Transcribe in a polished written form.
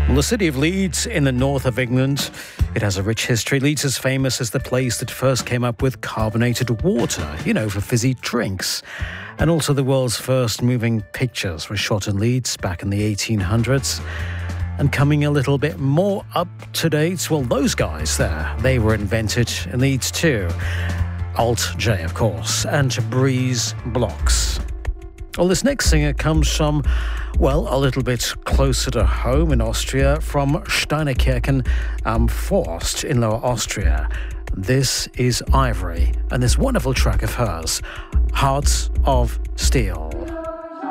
Well, the city of Leeds in the north of England, it has a rich history. Leeds is famous as the place that first came up with carbonated water, for fizzy drinks. And also the world's first moving pictures were shot in Leeds back in the 1800s. And coming a little bit more up to date, well, those guys there, they were invented in Leeds too. Alt-J, of course, and Breeze Blocks. Well, this next singer comes from, a little bit closer to home in Austria, from Steinerkirchen am Forst in Lower Austria. This is Ivory, and this wonderful track of hers, Hearts of Steel.